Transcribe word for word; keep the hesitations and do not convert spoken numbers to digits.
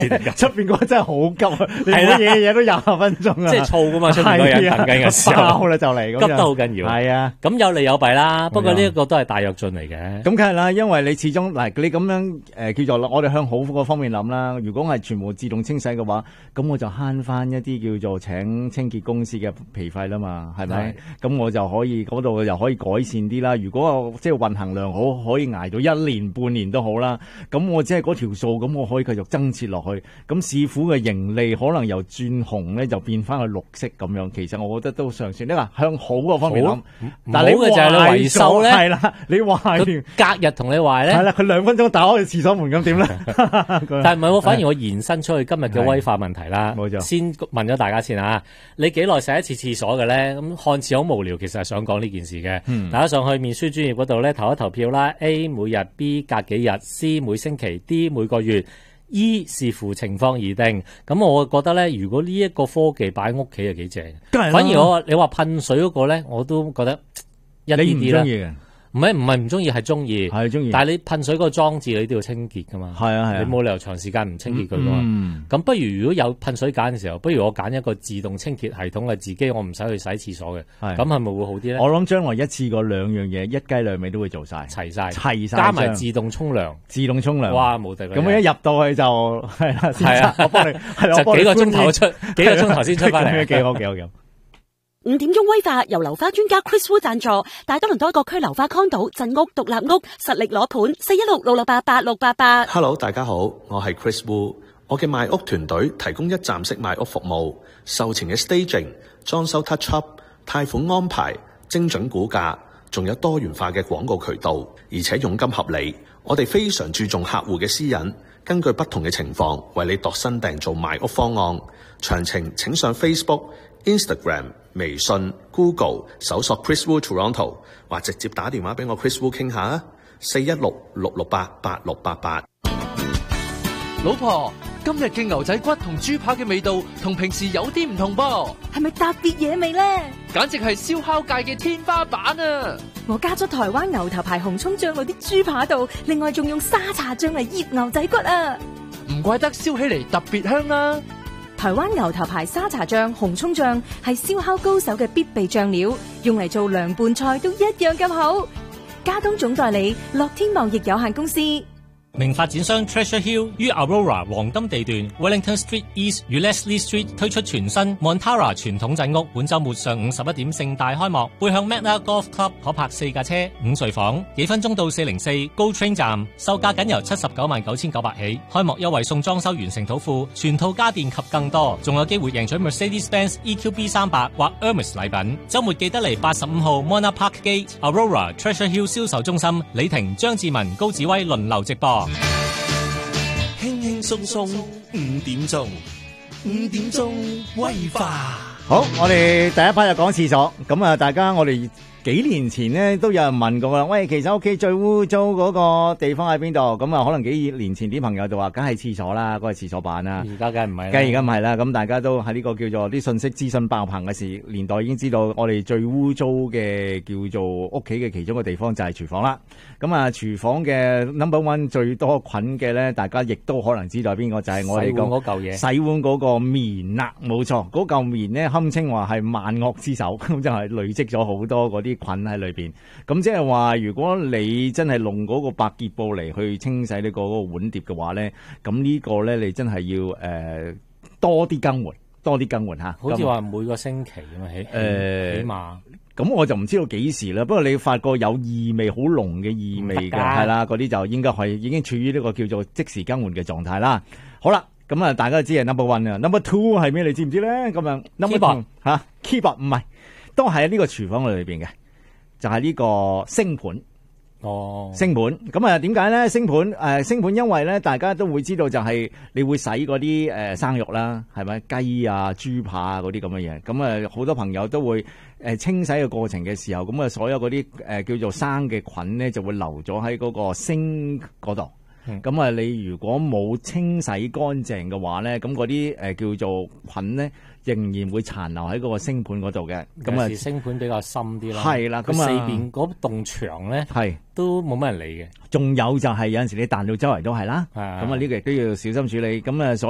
出邊嗰個真係好急啊！你乜嘢嘢都廿分鐘啊！ 即係燥噶嘛，出邊個人等緊嘅時候， 爆啦就嚟， 急得好緊要。 係啊， 咁有利有弊啦。不過呢一個都係大躍進嚟嘅。 咁梗係啦，因為你始終嗱，你咁樣誒、呃、叫做我哋向好嗰方面諗啦。如果係全部自動清洗嘅話，咁我就慳翻一啲叫做請清潔公司嘅皮費啦嘛，係咪？咁我就可以嗰度又可以改善啲啦。如果我即係運行量好，可以捱到一年半年都好啦。咁我只係嗰條數，咁我可以繼續增設落去。咁市府嘅盈利可能由轉紅咧，就變翻去綠色咁樣。其實我覺得都尚算。你話向好嗰方面諗，但係你好嘅就係你維修咧， 係啦，你壞隔日同你壞咧， 係啦，佢兩分鐘打開廁所門咁點咧？ 但係唔係我反而我延伸出去今日嘅威化問題啦。冇錯，先問咗大家先啊，你幾耐洗一次廁所嘅咧？咁看似好無聊，其實係想講呢件事嘅。嗯、大家上去面書專頁嗰度咧投一投票啦。A 每日 B 隔幾日 C 每星期 D 每個月 E 視乎情況而定。咁我覺得咧，如果呢一個科技擺喺屋企係幾正。反而我你話噴水嗰個咧，我都覺得一啲啲啦。唔係唔係唔中意，係中意，係中意。但係你噴水嗰個裝置，你都要清潔噶嘛。係啊係啊，你冇理由長時間唔清潔佢噶嘛。咁、嗯、不如如果有噴水揀嘅時候，不如我揀一個自動清潔系統嘅自己，我唔使去洗廁所嘅。咁係咪會好啲咧？我諗將來一次過兩樣嘢，一雞兩味都會做晒，齊晒，齊晒，加埋自動沖涼，自動沖涼。哇，冇敵啦！咁一入到去就係啦，係啊，我幫你，係就幾個鐘頭出，幾個鐘頭先出翻嚟， 幾好幾好幾好。 五點鐘威化由流花專家 Chris Wu 贊助，大多倫多各區流花 condo 鎮屋獨立屋實力攞盤，四一六六六八八六八八。 Hello， 大家好，我係 Chris Wu， 我嘅賣屋團隊提供一站式賣屋服務，售前嘅 staging、裝修 touch up、貸款安排、精準估價，仲有多元化嘅廣告渠道，而且佣金合理。我哋非常注重客戶嘅私隱，根據不同嘅情況為你度身訂造賣屋方案。詳情請上 Facebook、Instagram、微信、Google 搜索 Chris Wu Toronto， 或直接打電話俾我 Chris Wu 傾下啊，四一六六六八八六八八。 老婆，今日嘅牛仔骨同豬扒嘅味道同平時有啲唔同噃， 係咪特別野味呢？ 簡直係燒烤界嘅天花板啊！ 我加咗台灣牛頭牌紅蔥醬落啲豬扒度，另外仲用沙茶醬嚟醃牛仔骨啊！ 唔怪得燒起嚟特別香啦！ 台灣牛頭牌沙茶醬、紅蔥醬係燒烤高手嘅必備醬料，用嚟做涼拌菜都一樣咁好。加東總代理樂天貿易有限公司。 名發展商 Treasure Hill 於 Aurora 黃金地段 Wellington Street East 與 Leslie Street 推出全新 Montara 傳統鎮屋，本週末上午十一點盛大開幕。背向 Magna Golf Club 可泊四架車，五睡房，幾分鐘到四零四 Go Train 站，售價僅由七十九萬九千九百起。開幕優惠送裝修完成土庫、全套家電及更多，仲有機會贏取 Mercedes-Benz E Q B 三百或 Hermes 禮品。週末記得嚟八十五號 Mona Park Gate Aurora Treasure Hill 銷售中心，李婷、張志文、高志威輪流直播。 輕輕鬆鬆五點鐘，五點鐘威化。 好，我哋第一 part 就講廁所。咁啊，大家我哋幾年前呢都有人問過啦。喂，其實屋企最污糟嗰個地方喺邊度？咁啊，可能幾年前啲朋友就話，梗係廁所啦，嗰個廁所板啦。 而家梗係唔係， 梗係而家唔係啦。咁大家都喺呢個叫做啲信息資訊爆棚嘅時年代，已經知道我哋最污糟嘅叫做屋企嘅其中一個地方就係廚房啦。咁啊，廚房嘅 number one 最多菌嘅咧，大家亦都可能知道係邊個，就係、是、我哋個嗰嚿嘢， 洗碗嗰個棉啦，冇錯，嗰嚿棉咧堪稱話係萬惡之首，咁就係累積咗好多嗰啲菌喺裏邊。咁即係話，如果你真係用嗰個百潔布嚟去清洗呢個嗰個碗碟嘅話咧，咁呢個咧你真係要誒、呃、多啲更換，多啲更換吓。 好似話每個星期咁啊，起誒、呃、起碼。 咁我就唔知道幾時啦，不過你發覺有異味好濃嘅異味嘅，係啦，嗰啲就應該係已經處於呢個叫做即時更換嘅狀態啦。好啦，咁啊大家都知係 number one 啊 ，number two 係咩？你知唔知咧？咁樣 number two 吓 keyboard 唔係，都係喺呢個廚房裏邊嘅，就係、是、呢個星盤。哦，星盤咁啊？點解咧？星盤誒，星盤因為咧，大家都會知道就係你會洗嗰啲誒生肉啦，係咪雞啊、豬扒啊嗰啲咁嘅嘢？咁啊，好多朋友都會誒清洗嘅過程嘅時候，咁啊，所有嗰啲誒叫做生嘅菌咧，就會留咗喺嗰個星嗰度。咁、嗯、啊，你如果冇清洗乾淨嘅話咧，咁嗰啲誒叫做菌咧，仍然會殘留喺嗰個星盤嗰度嘅。咁啊， 星盤比較深啲啦。係啦，咁啊，四邊嗰棟牆咧，係都冇乜人理嘅。 仲有就係有陣時你彈到周圍都係啦。咁啊，呢個亦都要小心處理。咁啊，所